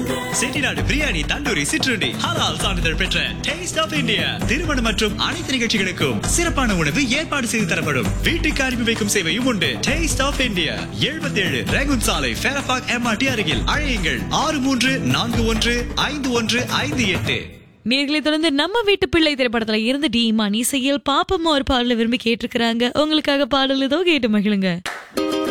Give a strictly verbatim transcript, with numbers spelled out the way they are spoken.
செட்டிநாடு பிரியாணி, தந்தூரி, சிற்றுண்டி, ஹலால் சான்றிதழ் பெற்ற டேஸ்ட் ஆஃப் இந்தியா. திருமணம் மற்றும் அனைத்து நிகழ்ச்சிகளுக்கும் சிறப்பான உணவு ஏற்பாடு செய்து தரப்படும். வீட்டுக்கு அனுப்பி வைக்கும் சேவையும் உண்டு. டேஸ்ட் ஆஃப் இந்தியா, எழுபத்தி ஏழு ரேகுன் சாலை, ஃபேரபாக் எம்ஆர்டி அருகில். அழையுங்கள் ஆறு மூன்று நான்கு ஒன்று ஐந்து ஒன்று ஐந்து எட்டு. நேர்களை தொடர்ந்து நம்ம வீட்டு பிள்ளை திரைப்படத்துல இருந்து டீமான் இசையில் பாப்பம்மா ஒரு பாடல விரும்பி கேட்டிருக்கிறாங்க. உங்களுக்காக பாடல் ஏதோ கேட்டு மகிழுங்க.